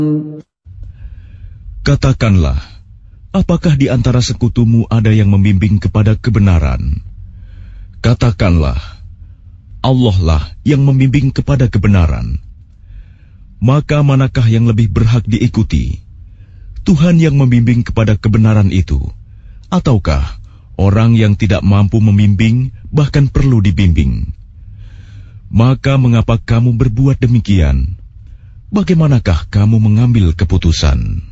Katakanlah, apakah di antara sekutumu ada yang membimbing kepada kebenaran? Katakanlah, Allah lah yang membimbing kepada kebenaran. Maka manakah yang lebih berhak diikuti? Tuhan yang membimbing kepada kebenaran itu, ataukah orang yang tidak mampu membimbing bahkan perlu dibimbing? Maka mengapa kamu berbuat demikian? Bagaimanakah kamu mengambil keputusan?